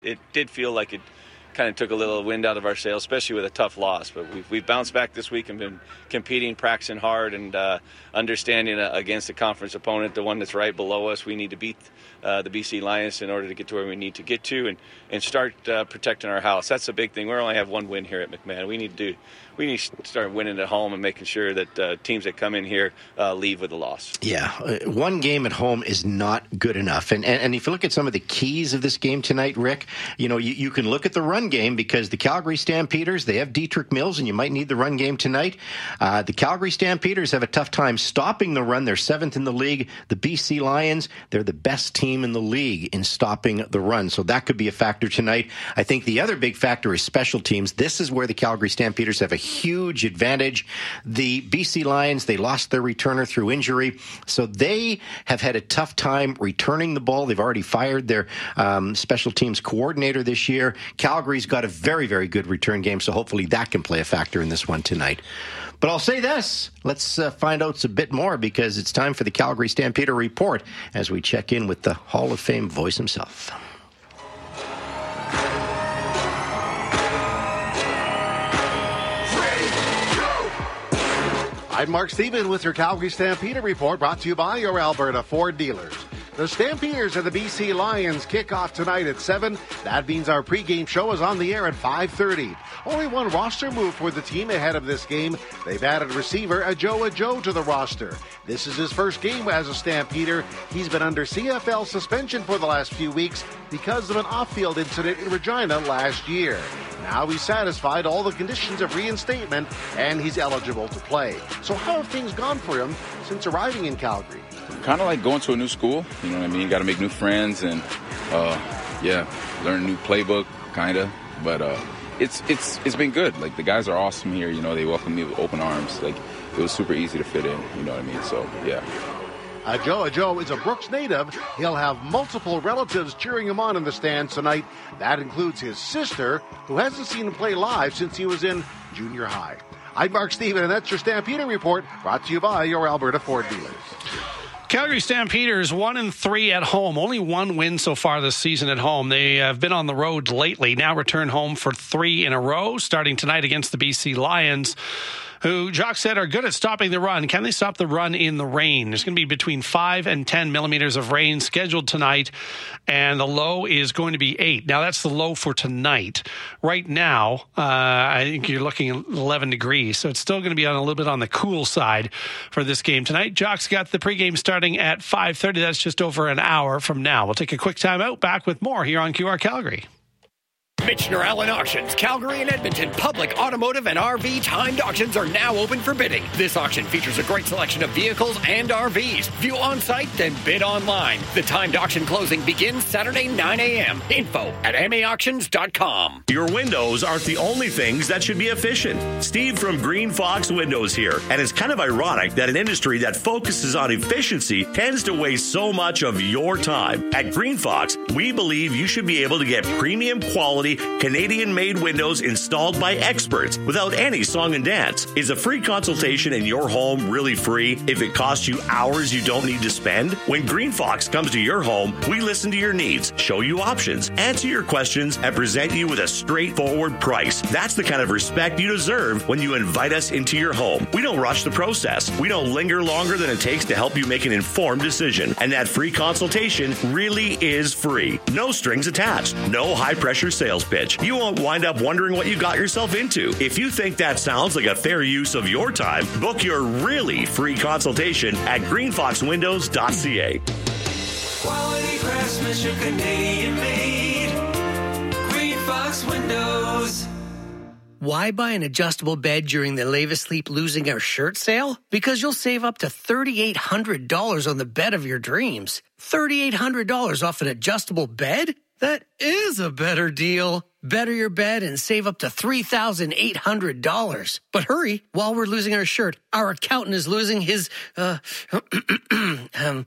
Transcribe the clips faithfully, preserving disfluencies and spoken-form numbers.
It did feel like it kind of took a little wind out of our sails, especially with a tough loss. But we've, we've bounced back this week and been competing, practicing hard, and uh, understanding uh, against a conference opponent, the one that's right below us. We need to beat uh, the B C Lions in order to get to where we need to get to and, and start uh, protecting our house. That's the big thing. We only have one win here at McMahon. We need to we need to start winning at home and making sure that uh, teams that come in here uh, leave with a loss. Yeah, uh, one game at home is not good enough. And, and and if you look at some of the keys of this game tonight, Rick, you know, you, you can look at the run game because the Calgary Stampeders, they have Dietrich Mills, and you might need the run game tonight. Uh, the Calgary Stampeders have a tough time stopping the run. They're seventh in the league. The B C Lions, they're the best team in the league in stopping the run. So that could be a factor tonight. I think the other big factor is special teams. This is where the Calgary Stampeders have a huge advantage. The B C Lions, they lost their returner through injury, so they have had a tough time returning the ball. They've already fired their um, special teams coordinator this year. Calgary's got a very, very good return game, so hopefully that can play a factor in this one tonight. But I'll say this, let's uh, find out a bit more because it's time for the Calgary Stampeder Report as we check in with the Hall of Fame voice himself. I'm Mark Steven with your Calgary Stampeder Report, brought to you by your Alberta Ford dealers. The Stampeders and the B C Lions kick off tonight at seven. That means our pregame show is on the air at five thirty. Only one roster move for the team ahead of this game. They've added receiver Ajo Ajo to the roster. This is his first game as a Stampeder. He's been under C F L suspension for the last few weeks because of an off-field incident in Regina last year. Now he's satisfied all the conditions of reinstatement and he's eligible to play. So how have things gone for him since arriving in Calgary? Kind of like going to a new school, you know what I mean? Got to make new friends and, uh, yeah, learn a new playbook, kind of. But uh, it's it's it's been good. Like, the guys are awesome here. You know, they welcome me with open arms. Like, it was super easy to fit in, you know what I mean? So, yeah. Ajo Ajo is a Brooks native. He'll have multiple relatives cheering him on in the stands tonight. That includes his sister, who hasn't seen him play live since he was in junior high. I'm Mark Steven, and that's your Stampeder Report, brought to you by your Alberta Ford dealers. Calgary Stampeders, one and three at home. Only one win so far this season at home. They have been on the road lately. Now return home for three in a row, starting tonight against the B C Lions, who Jacques said are good at stopping the run. Can they stop the run in the rain? There's going to be between five and ten millimeters of rain scheduled tonight, and the low is going to be eight. Now, that's the low for tonight. Right now, uh, I think you're looking at eleven degrees, so it's still going to be on a little bit on the cool side for this game tonight. Jacques got the pregame starting at five thirty. That's just over an hour from now. We'll take a quick time out. Back with more here on Q R Calgary. Michener Allen Auctions, Calgary and Edmonton public automotive and R V timed auctions are now open for bidding. This auction features a great selection of vehicles and R Vs. View on site, then bid online. The timed auction closing begins Saturday, nine a.m. Info at m a auctions dot com. Your windows aren't the only things that should be efficient. Steve from Green Fox Windows here. And it's kind of ironic that an industry that focuses on efficiency tends to waste so much of your time. At Green Fox, we believe you should be able to get premium quality Canadian-made windows installed by experts without any song and dance. Is a free consultation in your home really free if it costs you hours you don't need to spend? When Green Fox comes to your home, we listen to your needs, show you options, answer your questions, and present you with a straightforward price. That's the kind of respect you deserve when you invite us into your home. We don't rush the process. We don't linger longer than it takes to help you make an informed decision. And that free consultation really is free. No strings attached. No high-pressure sales pitch. You won't wind up wondering what you got yourself into. If you think that sounds like a fair use of your time, book your really free consultation at green fox windows dot c a. Quality craftsmanship, Canadian made. Green Fox Windows. Why buy an adjustable bed during the Lave Asleep Losing Our Shirt sale? Because you'll save up to three thousand eight hundred dollars on the bed of your dreams. three thousand eight hundred dollars off an adjustable bed? That is a better deal. Better your bed and save up to three thousand eight hundred dollars. But hurry, while we're losing our shirt, our accountant is losing his, uh, um,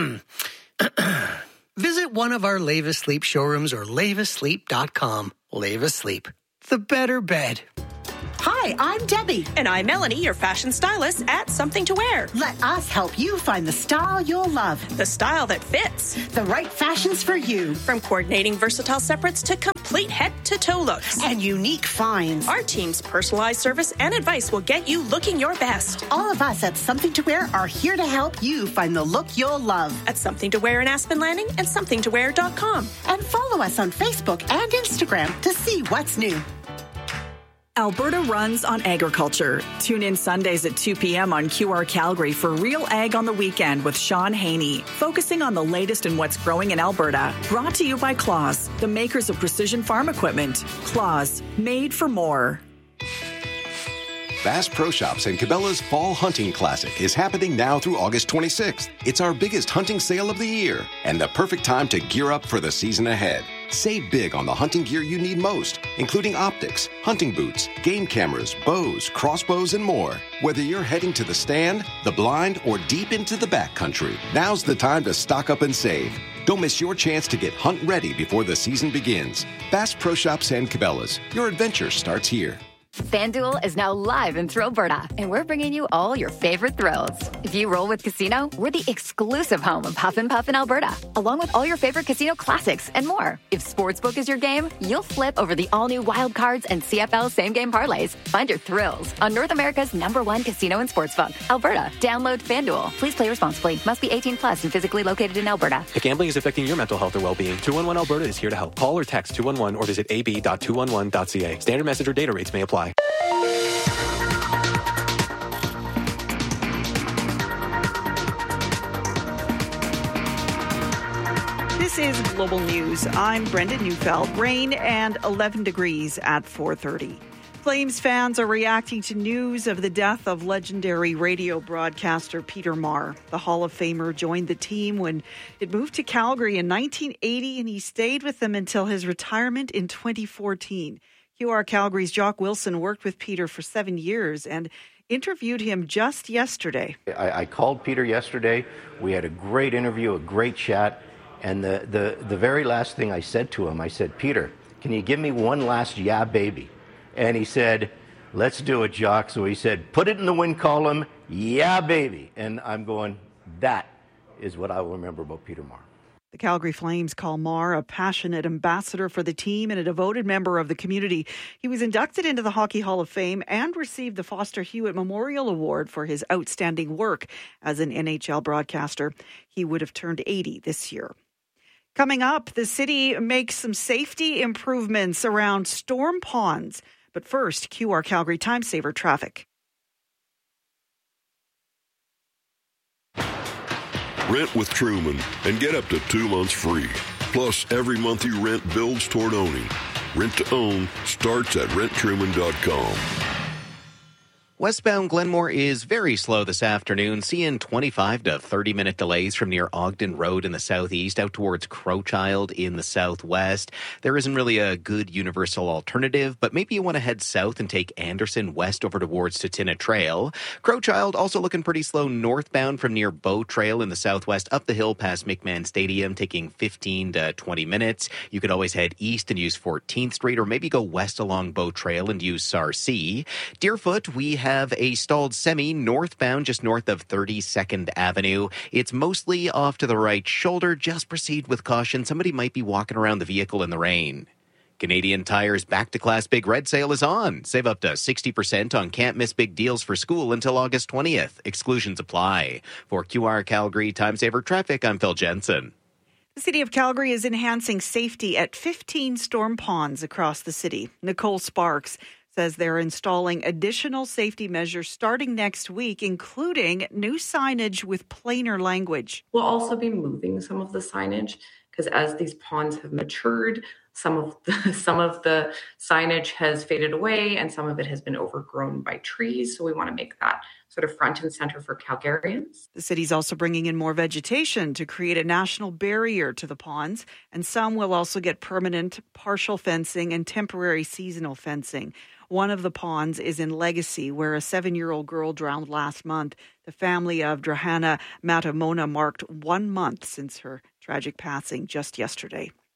visit one of our Lave Asleep showrooms or lave asleep dot com. Lave Asleep, the better bed. Hi, I'm Debbie. And I'm Melanie, your fashion stylist at Something to Wear. Let us help you find the style you'll love. The style that fits. The right fashions for you. From coordinating versatile separates to complete head-to-toe looks. And unique finds. Our team's personalized service and advice will get you looking your best. All of us at Something to Wear are here to help you find the look you'll love. At Something to Wear in Aspen Landing and something to wear dot com. And follow us on Facebook and Instagram to see what's new. Alberta runs on agriculture. Tune in Sundays at two p.m. on Q R Calgary for Real Ag on the Weekend with Sean Haney, focusing on the latest in what's growing in Alberta. Brought to you by Claas, the makers of precision farm equipment. Claas, made for more. Bass Pro Shops and Cabela's Fall Hunting Classic is happening now through August twenty-sixth. It's our biggest hunting sale of the year and the perfect time to gear up for the season ahead. Save big on the hunting gear you need most, including optics, hunting boots, game cameras, bows, crossbows, and more. Whether you're heading to the stand, the blind, or deep into the backcountry, now's the time to stock up and save. Don't miss your chance to get hunt ready before the season begins. Bass Pro Shops and Cabela's. Your adventure starts here. FanDuel is now live in Thrillberta, and we're bringing you all your favorite thrills. If you roll with Casino, we're the exclusive home of Huff and Puff in Alberta, along with all your favorite casino classics and more. If Sportsbook is your game, you'll flip over the all-new Wild Cards and C F L same-game parlays. Find your thrills on North America's number one casino and sportsbook, Alberta. Download FanDuel. Please play responsibly. Must be eighteen plus and physically located in Alberta. If gambling is affecting your mental health or well-being, two one one Alberta is here to help. Call or text two one one or visit a b dot two one one dot c a. Standard message or data rates may apply. This is Global News. I'm Brenda Neufeld. Rain and eleven degrees at four thirty. Flames fans are reacting to news of the death of legendary radio broadcaster Peter Maher. The Hall of Famer joined the team when it moved to Calgary in nineteen eighty, and he stayed with them until his retirement in twenty fourteen. Q R Calgary's Jock Wilson worked with Peter for seven years and interviewed him just yesterday. I, I called Peter yesterday. We had a great interview, a great chat. And the, the, the very last thing I said to him, I said, Peter, can you give me one last yeah, baby? And he said, let's do it, Jock. So he said, put it in the win column, yeah, baby. And I'm going, that is what I will remember about Peter Maher. The Calgary Flames call Maher a passionate ambassador for the team and a devoted member of the community. He was inducted into the Hockey Hall of Fame and received the Foster Hewitt Memorial Award for his outstanding work as an N H L broadcaster. He would have turned eighty this year. Coming up, the city makes some safety improvements around storm ponds. But first, Q R Calgary Time Saver traffic. Rent with Truman and get up to two months free. Plus, every month you rent builds toward owning. Rent to own starts at rent truman dot com. Westbound Glenmore is very slow this afternoon, seeing twenty-five to thirty minute delays from near Ogden Road in the southeast out towards Crowchild in the southwest. There isn't really a good universal alternative, but maybe you want to head south and take Anderson west over towards Tatina Trail. Crowchild also looking pretty slow northbound from near Bow Trail in the southwest up the hill past McMahon Stadium, taking fifteen to twenty minutes. You could always head east and use fourteenth Street, or maybe go west along Bow Trail and use Sarcee. Deerfoot, we have have a stalled semi northbound just north of thirty-second Avenue. It's mostly off to the right shoulder. Just proceed with caution. Somebody might be walking around the vehicle in the rain. Canadian Tire's Back to Class Big Red Sale is on. Save up to sixty percent on can't miss big deals for school until August twentieth. Exclusions apply. For Q R Calgary Time Saver Traffic, I'm Phil Jensen. The City of Calgary is enhancing safety at fifteen storm ponds across the city. Nicole Sparks says they're installing additional safety measures starting next week, including new signage with plainer language. We'll also be moving some of the signage because as these ponds have matured, some of the, some of the signage has faded away and some of it has been overgrown by trees. So we want to make that sort of front and center for Calgarians. The city's also bringing in more vegetation to create a national barrier to the ponds, and some will also get permanent partial fencing and temporary seasonal fencing. One of the ponds is in Legacy, where a seven-year-old girl drowned last month. The family of Drahana Matamona marked one month since her tragic passing just yesterday.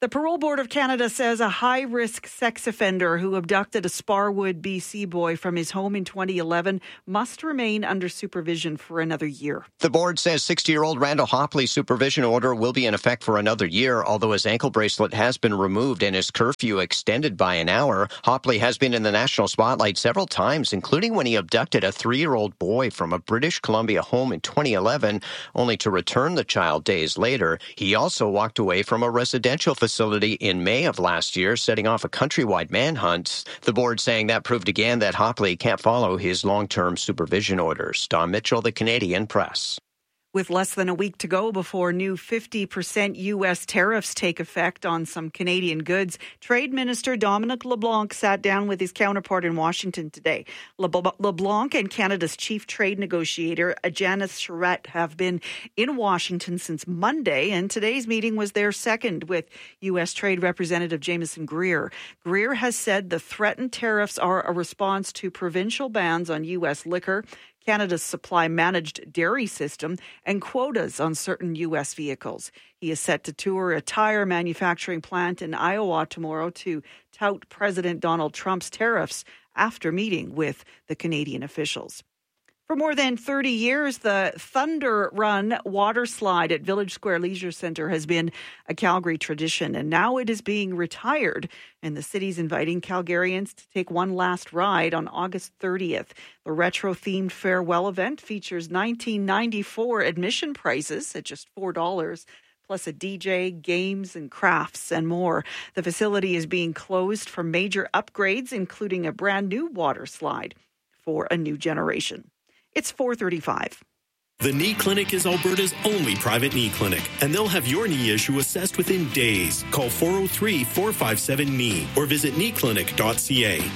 The Parole Board of Canada says a high-risk sex offender who abducted a Sparwood, B C boy from his home in twenty eleven must remain under supervision for another year. The board says sixty-year-old Randall Hopley's supervision order will be in effect for another year, although his ankle bracelet has been removed and his curfew extended by an hour. Hopley has been in the national spotlight several times, including when he abducted a three-year-old boy from a British Columbia home in twenty eleven, only to return the child days later. He also walked away from a residential facility in May of last year, setting off a countrywide manhunt. The board saying that proved again that Hopley can't follow his long-term supervision orders. Don Mitchell, The Canadian Press. With less than a week to go before new fifty percent U S tariffs take effect on some Canadian goods, Trade Minister Dominic LeBlanc sat down with his counterpart in Washington today. LeBlanc and Canada's chief trade negotiator, Janice Charette, have been in Washington since Monday, and today's meeting was their second with U S Trade Representative Jameson Greer. Greer has said the threatened tariffs are a response to provincial bans on U S liquor, Canada's supply-managed dairy system, and quotas on certain U S vehicles. He is set to tour a tire manufacturing plant in Iowa tomorrow to tout President Donald Trump's tariffs after meeting with the Canadian officials. For more than thirty years, the Thunder Run water slide at Village Square Leisure Centre has been a Calgary tradition, and now it is being retired, and the city's inviting Calgarians to take one last ride on August thirtieth. The retro-themed farewell event features nineteen ninety-four admission prices at just four dollars. Plus a D J, games and crafts and more. The facility is being closed for major upgrades, including a brand new water slide for a new generation. It's four thirty-five. The Knee Clinic is Alberta's only private knee clinic, and they'll have your knee issue assessed within days. Call four oh three, four five seven, K N E E or visit knee clinic dot c a.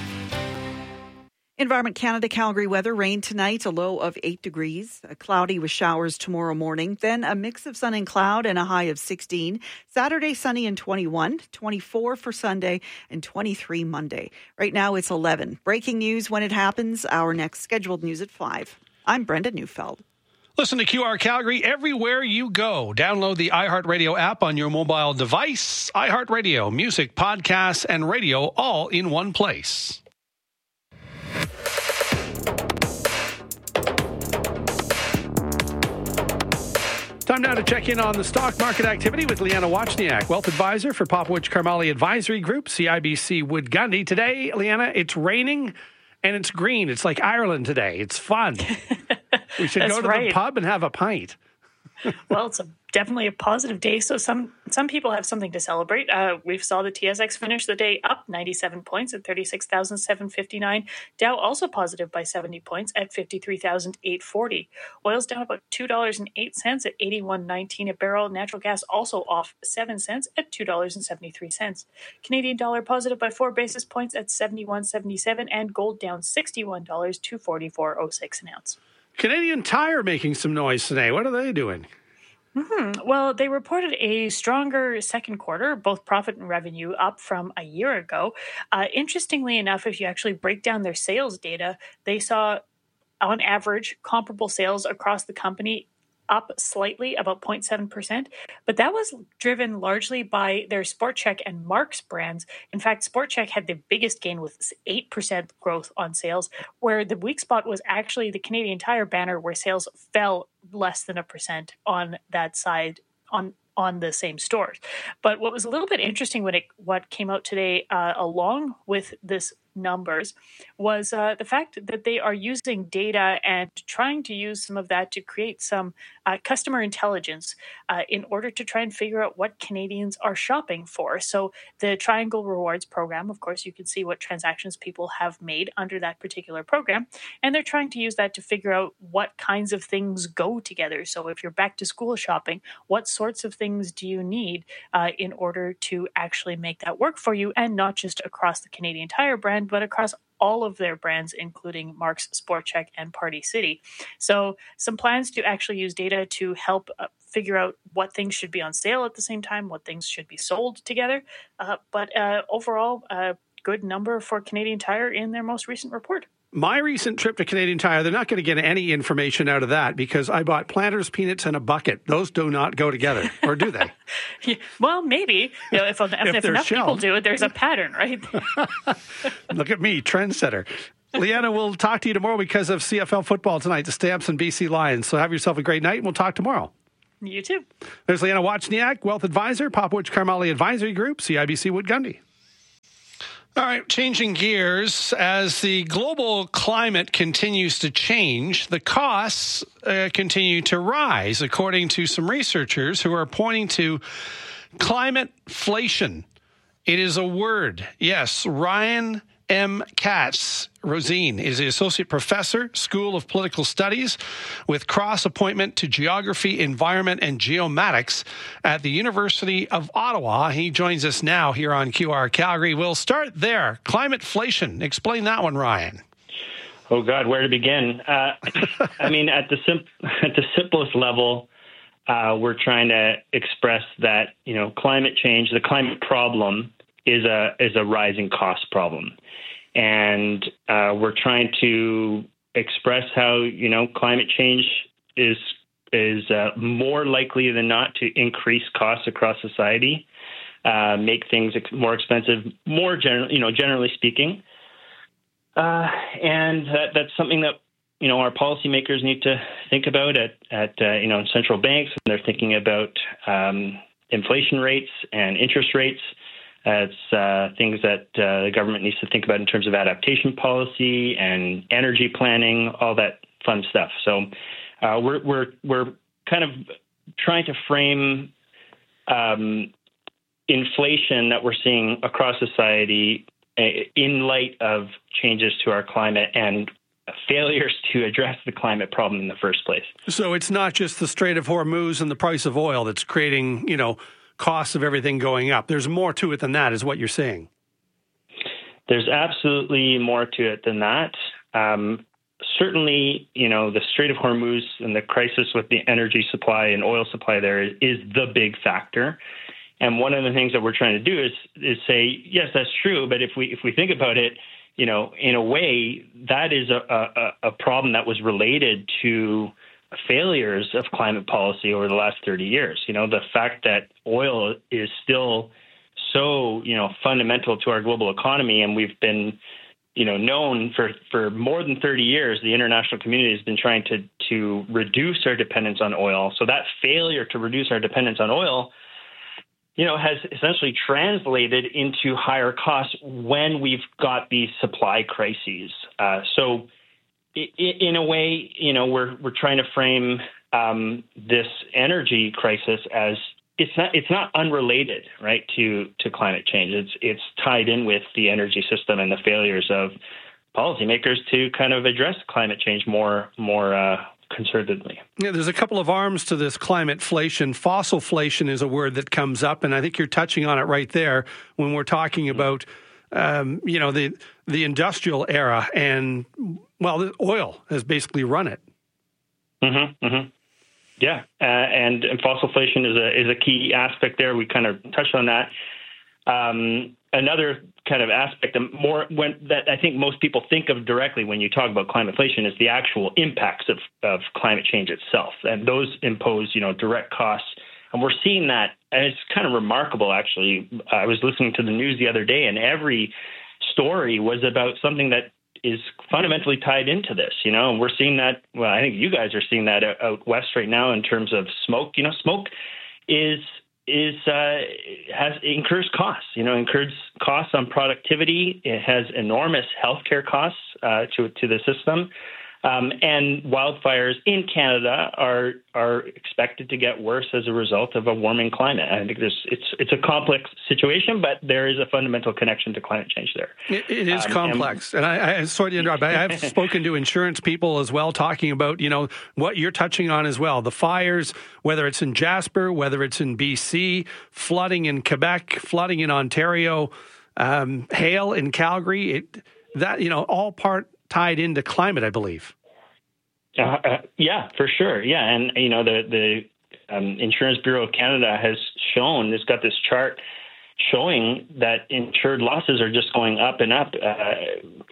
Environment Canada Calgary weather. Rain tonight, a low of eight degrees. A cloudy with showers tomorrow morning. Then a mix of sun and cloud and a high of sixteen. Saturday, sunny and twenty-one. twenty-four for Sunday and twenty-three Monday. Right now it's eleven. Breaking news when it happens. Our next scheduled news at five. I'm Brenda Neufeld. Listen to Q R Calgary everywhere you go. Download the iHeartRadio app on your mobile device. iHeartRadio, music, podcasts, and radio all in one place. Time now to check in on the stock market activity with Liana Wachniak, Wealth Advisor for Popowich Karmali Advisory Group, C I B C Wood Gundy. Today, Liana, it's raining and it's green. It's like Ireland today. It's fun. We should go to right. the pub and have a pint. Well, it's a, definitely a positive day. So some some people have something to celebrate. Uh, we saw the T S X finish the day up ninety-seven points at thirty-six thousand seven hundred fifty-nine. Dow also positive by seventy points at fifty-three thousand eight hundred forty. Oil's down about two dollars and eight cents at eighty-one nineteen a barrel. Natural gas also off seven cents at two dollars and seventy-three cents. Canadian dollar positive by four basis points at seventy-one seventy-seven, and gold down sixty-one dollars to forty-four oh six an ounce. Canadian Tire making some noise today. What are they doing? Mm-hmm. Well, they reported a stronger second quarter, both profit and revenue up from a year ago. Uh, interestingly enough, if you actually break down their sales data, they saw, on average, comparable sales across the company up slightly, about zero point seven percent. But that was driven largely by their Sport Chek and Marks brands. In fact, Sport Chek had the biggest gain with eight percent growth on sales, where the weak spot was actually the Canadian Tire banner, where sales fell less than a percent on that side, on on the same stores. But what was a little bit interesting when it what came out today, uh, along with this numbers, was uh, the fact that they are using data and trying to use some of that to create some uh, customer intelligence uh, in order to try and figure out what Canadians are shopping for. So the Triangle Rewards program, of course, you can see what transactions people have made under that particular program, and they're trying to use that to figure out what kinds of things go together. So if you're back to school shopping, what sorts of things do you need uh, in order to actually make that work for you, and not just across the Canadian Tire brand, but across all of their brands, including Marks, Sport Chek, and Party City. So some plans to actually use data to help uh, figure out what things should be on sale at the same time, what things should be sold together. Uh, but uh, overall, a good number for Canadian Tire in their most recent report. My recent trip to Canadian Tire, they're not going to get any information out of that because I bought Planters, peanuts, and a bucket. Those do not go together, or do they? Yeah, well, maybe. You know, if, if, if, if enough people do it, there's a pattern, right? Look at me, trendsetter. Leanna, we'll talk to you tomorrow because of C F L football tonight, the Stamps and B C Lions. So have yourself a great night, and we'll talk tomorrow. You too. There's Leanna Wachniak, Wealth Advisor, Popowich Karmali Advisory Group, C I B C Wood Gundy. All right, changing gears. As the global climate continues to change, the costs uh, continue to rise, according to some researchers who are pointing to climateflation. It is a word. Yes, Ryan M. Katz Rosine is the Associate Professor, School of Political Studies, with cross-appointment to Geography, Environment, and Geomatics at the University of Ottawa. He joins us now here on Q R Calgary. We'll start there. Climateflation. Explain that one, Ryan. Oh, God, where to begin? Uh, I mean, at the sim- at the simplest level, uh, we're trying to express that, you know, climate change, the climate problem, is a is a rising cost problem. And uh, we're trying to express how, you know, climate change is is uh, more likely than not to increase costs across society, uh, make things ex- more expensive, more general, you know, generally speaking. Uh, and that, that's something that, you know, our policymakers need to think about at, at uh, you know, central banks when they're thinking about um, inflation rates and interest rates. It's uh, things that uh, the government needs to think about in terms of adaptation policy and energy planning, all that fun stuff. So uh, we're we're we're kind of trying to frame um, inflation that we're seeing across society in light of changes to our climate and failures to address the climate problem in the first place. So it's not just the Strait of Hormuz and the price of oil that's creating, you know, costs of everything going up. There's more to it than that, is what you're saying. There's absolutely more to it than that. Um, certainly, you know, the Strait of Hormuz and the crisis with the energy supply and oil supply there is, is the big factor. And one of the things that we're trying to do is is say, yes, that's true. But if we if we think about it, you know, in a way, that is a, a, a problem that was related to failures of climate policy over the last thirty years. You know, the fact that oil is still so, you know, fundamental to our global economy, and we've been, you know, known for, for more than thirty years, the international community has been trying to, to reduce our dependence on oil. So that failure to reduce our dependence on oil, you know, has essentially translated into higher costs when we've got these supply crises. Uh, so in a way, you know, we're we're trying to frame um, this energy crisis as it's not it's not unrelated, right, to to climate change. It's it's tied in with the energy system and the failures of policymakers to kind of address climate change more more uh, concertedly. Yeah, there's a couple of arms to this climateflation. Fossilflation is a word that comes up, and I think you're touching on it right there when we're talking about um, you know the the industrial era and. Well, the oil has basically run it. Mm-hmm, mm-hmm. Yeah, uh, and, and fossilflation is a is a key aspect there. We kind of touched on that. Um, another kind of aspect, more when that I think most people think of directly when you talk about climateflation is the actual impacts of, of climate change itself, and those impose, you know, direct costs. And we're seeing that, and it's kind of remarkable, actually. I was listening to the news the other day, and every story was about something that is fundamentally tied into this, you know, and we're seeing that. Well, I think you guys are seeing that out west right now in terms of smoke. You know, smoke is is uh, has incurs costs. You know, incurs costs on productivity. It has enormous healthcare costs uh, to to the system. Um, and wildfires in Canada are are expected to get worse as a result of a warming climate. I think there's it's it's a complex situation, but there is a fundamental connection to climate change there. It, it is um, complex, and, and I, I sorry to interrupt. I have spoken to insurance people as well, talking about you know what you're touching on as well. The fires, whether it's in Jasper, whether it's in B C, flooding in Quebec, flooding in Ontario, um, hail in Calgary. It, that you know all part. tied into climate, I believe. Uh, uh, yeah, for sure. Yeah, and you know the the um, Insurance Bureau of Canada has shown, it's got this chart showing that insured losses are just going up and up. Uh,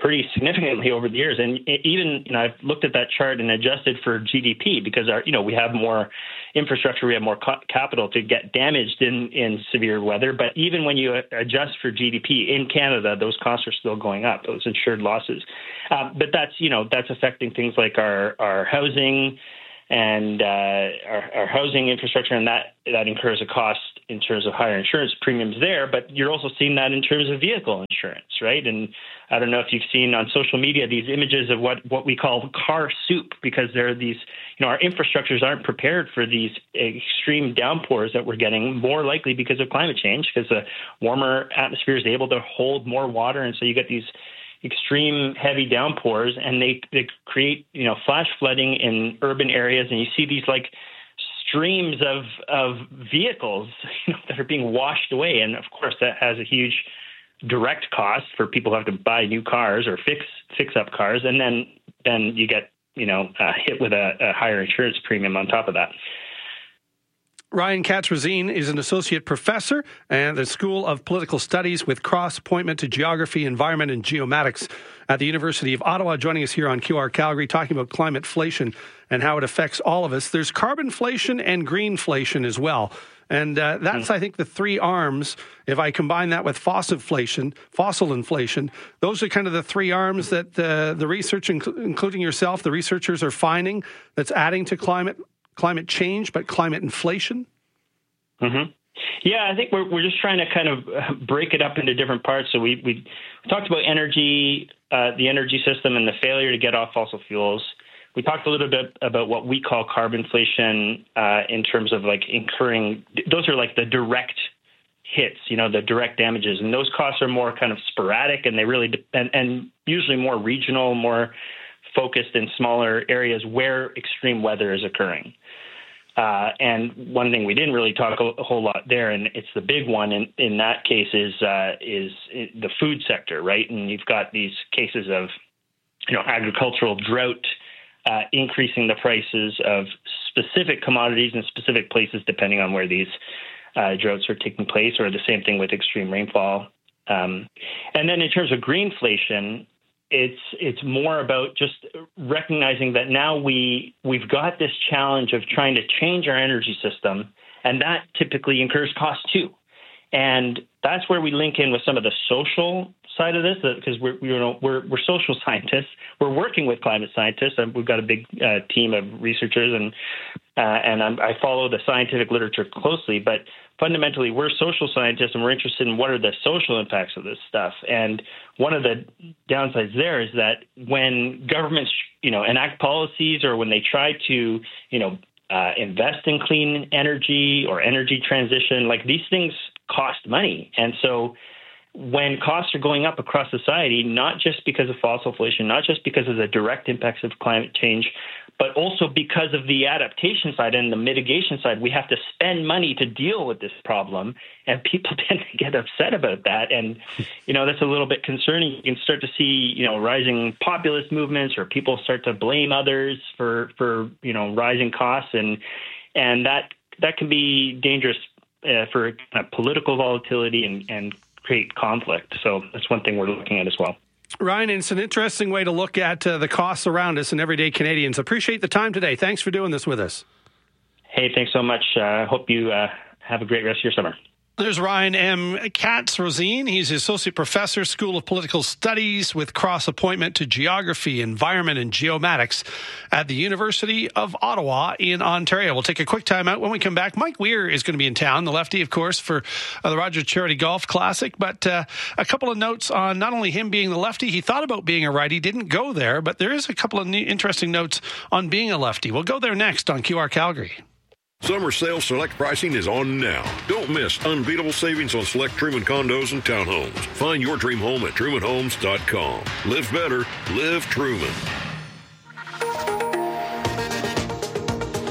pretty significantly over the years. And even, you know, I've looked at that chart and adjusted for G D P because our, you know, we have more infrastructure, we have more capital to get damaged in, in severe weather. But even when you adjust for G D P in Canada, those costs are still going up, those insured losses. Uh, but that's, you know, that's affecting things like our, our housing and uh, our, our housing infrastructure, and that, that incurs a cost in terms of higher insurance premiums there. But you're also seeing that in terms of vehicle insurance, right? And I don't know if you've seen on social media these images of what, what we call car soup, because there are these, you know, our infrastructures aren't prepared for these extreme downpours that we're getting, more likely because of climate change, because the warmer atmosphere is able to hold more water. And so you get these extreme heavy downpours, and they, they create, you know, flash flooding in urban areas. And you see these like streams of, of vehicles, you know, that are being washed away. And of course that has a huge direct cost for people who have to buy new cars or fix, fix up cars. And then, then you get, you know, uh, hit with a, a higher insurance premium on top of that. Ryan Katz-Rosene is an associate professor at the School of Political Studies with cross-appointment to Geography, Environment, and Geomatics at the University of Ottawa, joining us here on Q R Calgary, talking about climateflation and how it affects all of us. There's carbonflation and greenflation as well. And uh, that's, I think, the three arms. If I combine that with fossil inflation, fossil inflation, those are kind of the three arms that uh, the research, including yourself, the researchers are finding that's adding to climate climate change, but climate inflation? Mm-hmm. Yeah, I think we're we're just trying to kind of break it up into different parts. So we we talked about energy, uh, the energy system, and the failure to get off fossil fuels. We talked a little bit about what we call carbonflation uh, in terms of like incurring. Those are like the direct hits, you know, the direct damages, and those costs are more kind of sporadic, and they really depend, and usually more regional, more focused in smaller areas where extreme weather is occurring. Uh, and one thing we didn't really talk a, a whole lot there, and it's the big one in, in that case, is uh, is the food sector, right? And you've got these cases of, you know, agricultural drought uh, increasing the prices of specific commodities in specific places, depending on where these uh, droughts are taking place, or the same thing with extreme rainfall. Um, and then in terms of greenflation, It's it's more about just recognizing that now we we've got this challenge of trying to change our energy system, and that typically incurs costs too. And that's where we link in with some of the social side of this, because we're you know we're we're social scientists. We're working with climate scientists, and we've got a big uh, team of researchers, and uh, and I'm, I follow the scientific literature closely. But fundamentally, we're social scientists, and we're interested in what are the social impacts of this stuff. And one of the downsides there is that when governments, you know, enact policies, or when they try to, you know, uh, invest in clean energy or energy transition, like these things cost money. And so when costs are going up across society, not just because of fossil inflation, not just because of the direct impacts of climate change, but also because of the adaptation side and the mitigation side, we have to spend money to deal with this problem, and people tend to get upset about that. And, you know, that's a little bit concerning. You can start to see, you know, rising populist movements, or people start to blame others for, for you know, rising costs, and and that that can be dangerous uh, for kind of political volatility and, and create conflict. So that's one thing we're looking at as well. Ryan, it's an interesting way to look at uh, the costs around us and everyday Canadians. Appreciate the time today. Thanks for doing this with us. Hey, thanks so much. I uh, hope you uh, have a great rest of your summer. There's Ryan M. Katz-Rosene. He's Associate Professor, School of Political Studies, with cross-appointment to Geography, Environment, and Geomatics at the University of Ottawa in Ontario. We'll take a quick time out. When we come back, Mike Weir is going to be in town, the lefty, of course, for uh, the Rogers Charity Golf Classic. But uh, a couple of notes on not only him being the lefty, he thought about being a righty, didn't go there, but there is a couple of new, interesting notes on being a lefty. We'll go there next on Q R Calgary. Summer sale select pricing is on now. Don't miss unbeatable savings on select Truman condos and townhomes. Find your dream home at truman homes dot com. Live better, live Truman.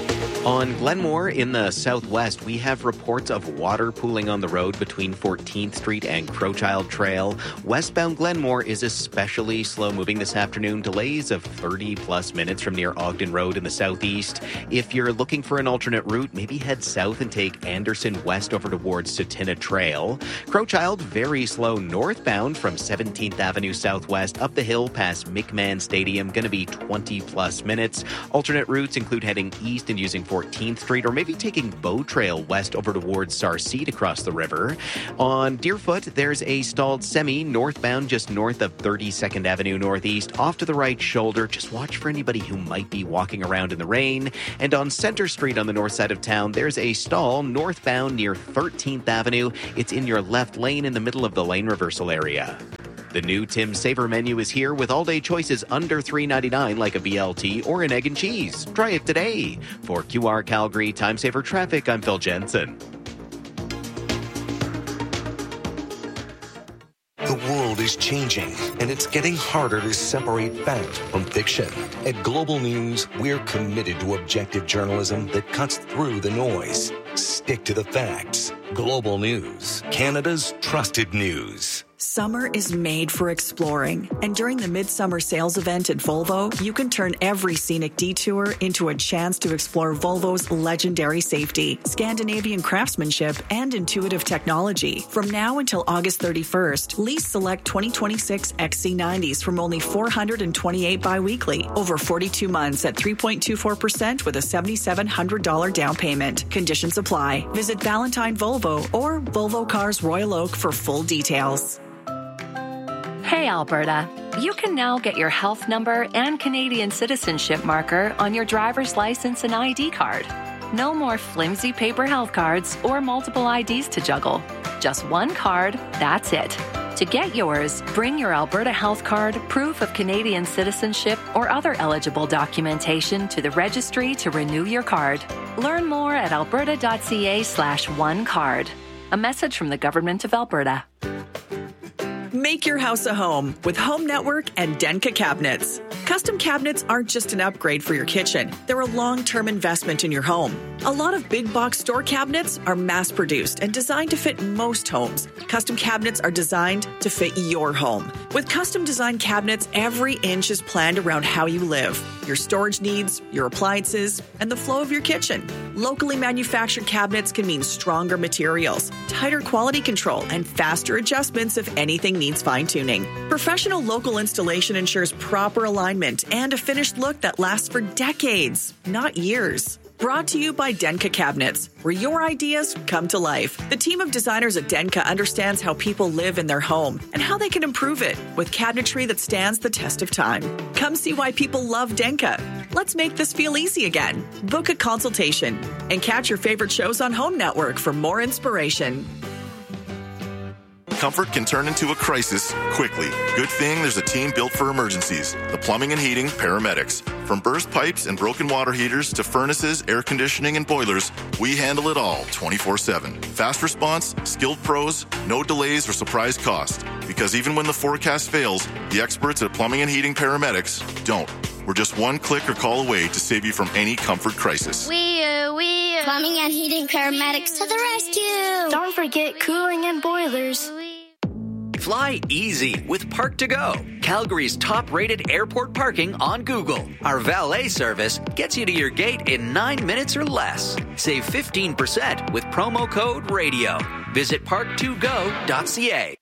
On Glenmore in the southwest, we have reports of water pooling on the road between fourteenth Street and Crowchild Trail. Westbound Glenmore is especially slow moving this afternoon. Delays of thirty plus minutes from near Ogden Road in the southeast. If you're looking for an alternate route, maybe head south and take Anderson west over towards Satina Trail. Crowchild, very slow northbound from seventeenth Avenue Southwest up the hill past McMahon Stadium. Going to be twenty plus minutes. Alternate routes include heading east and using fourteenth Street, or maybe taking Bow Trail west over towards Sarcee across the river. On Deerfoot, there's a stalled semi northbound just north of thirty-second Avenue Northeast, off to the right shoulder. Just watch for anybody who might be walking around in the rain. And on Center Street on the north side of town, there's a stall northbound near thirteenth Avenue. It's in your left lane in the middle of the lane reversal area. The new Tim Saver menu is here with all-day choices under three ninety-nine, like a B L T or an egg and cheese. Try it today. For Q R Calgary Time Saver Traffic, I'm Phil Jensen. The world is changing, and it's getting harder to separate fact from fiction. At Global News, we're committed to objective journalism that cuts through the noise. Stick to the facts. Global News, Canada's trusted news. Summer is made for exploring, and during the Midsummer Sales event at Volvo, you can turn every scenic detour into a chance to explore Volvo's legendary safety, Scandinavian craftsmanship, and intuitive technology. From now until August thirty-first, lease select twenty twenty-six X C nineties from only four hundred twenty-eight biweekly, over forty-two months at three point two four percent with a seven thousand seven hundred dollars down payment. Conditions apply. Visit Valentine Volvo or Volvo Cars Royal Oak for full details. Hey, Alberta. You can now get your health number and Canadian citizenship marker on your driver's license and I D card. No more flimsy paper health cards or multiple I Ds to juggle. Just one card, that's it. To get yours, bring your Alberta Health Card, proof of Canadian citizenship, or other eligible documentation to the registry to renew your card. Learn more at alberta.ca slash one card. A message from the Government of Alberta. Make your house a home with Home Network and Denka Cabinets. Custom cabinets aren't just an upgrade for your kitchen. They're a long-term investment in your home. A lot of big box store cabinets are mass-produced and designed to fit most homes. Custom cabinets are designed to fit your home. With custom design cabinets, every inch is planned around how you live, your storage needs, your appliances, and the flow of your kitchen. Locally manufactured cabinets can mean stronger materials, tighter quality control, and faster adjustments if anything needs fine-tuning. Professional local installation ensures proper alignment and a finished look that lasts for decades, not years. Brought to you by Denka Cabinets, where your ideas come to life. The team of designers at Denka understands how people live in their home and how they can improve it with cabinetry that stands the test of time. Come see why people love Denka. Let's make this feel easy again. Book a consultation and catch your favorite shows on Home Network for more inspiration. Comfort can turn into a crisis quickly. Good thing there's a team built for emergencies. The Plumbing and Heating Paramedics. From burst pipes and broken water heaters to furnaces, air conditioning, and boilers, we handle it all twenty-four seven. Fast response, skilled pros, no delays or surprise cost. Because even when the forecast fails, the experts at Plumbing and Heating Paramedics don't. We're just one click or call away to save you from any comfort crisis. We are, we are. Plumbing and Heating Paramedics to the rescue. Don't forget cooling and boilers. Fly easy with Park to Go, Calgary's top-rated airport parking on Google. Our valet service gets you to your gate in nine minutes or less. Save fifteen percent with promo code RADIO. Visit park to go dot c a.